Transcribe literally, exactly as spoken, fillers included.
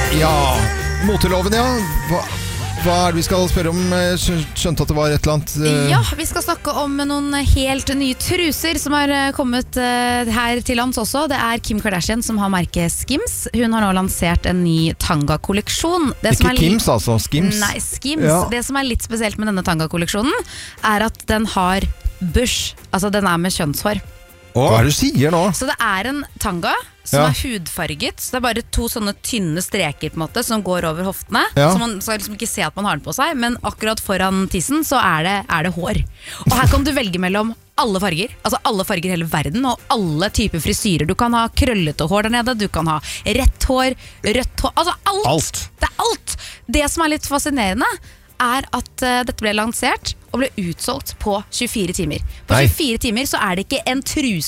Ja, moteloven, ja. Hva, hva er det vi skal spørre om? Jeg skjønte at det var et eller annet uh... Ja, vi skal snakke om noen helt nye truser som har kommet uh, her til lands også. Det er Kim Kardashian som har merket Skims. Hun har nå lansert en ny tanga-kolleksjon. Det Ikke Kims, altså, Skims. Nei, Skims. Ja. Det som er litt spesielt med denne tanga-kolleksjonen er at den har bush. Altså, den er med kjønnshår. Hva er det du sier nå? Så det er en tanga som Ja. er hudfarget. Så det er bare to sånne tynne streker på en måte som går over hoftene. Ja. Så man skal liksom ikke se at man har den på seg, men akkurat foran tissen så er det, er det hår. Og her kan du velge mellom alle farger, altså alle farger i hele verden, og alle typer frisyrer. Du kan ha krøllete hår der nede, du kan ha rett hår, rødt hår, altså alt. Alt. Det er alt. Det som er litt fascinerende er at uh, dette ble lansert og ble utsolgt på tjue-fire timer. På Nei. tjue-fire timer så er det ikke en truse